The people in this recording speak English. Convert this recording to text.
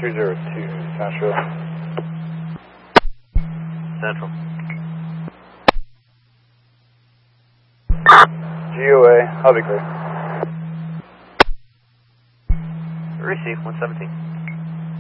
202 Central. Central. GOA, I'll be clear. Receive 117.